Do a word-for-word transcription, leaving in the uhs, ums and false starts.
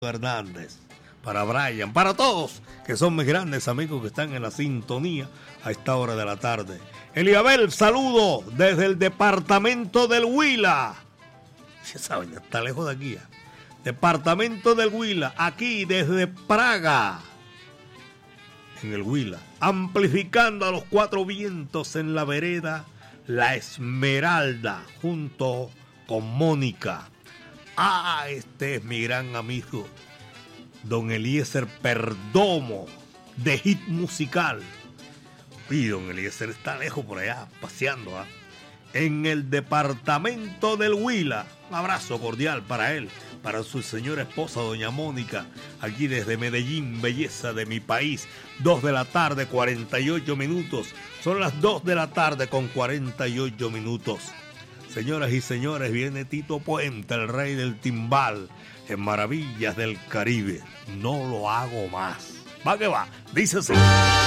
Hernández, para Brian, para todos que son mis grandes amigos que están en la sintonía a esta hora de la tarde. Eliabel, saludo desde el departamento del Huila. Ya saben, está lejos de aquí. ¿eh? Departamento del Huila, aquí desde Praga, en el Huila, amplificando a los cuatro vientos en la vereda La Esmeralda, junto con Mónica. Ah, este es mi gran amigo, don Eliezer Perdomo, de Hit Musical. Y don Eliezer está lejos por allá, paseando, ¿eh? en el departamento del Huila. Un abrazo cordial para él, para su señora esposa, doña Mónica, aquí desde Medellín, belleza de mi país. Dos de la tarde, cuarenta y ocho minutos. Son las dos de la tarde con cuarenta y ocho minutos. Señoras y señores, viene Tito Puente, el rey del timbal, en Maravillas del Caribe. No lo hago más. Va que va, dice así.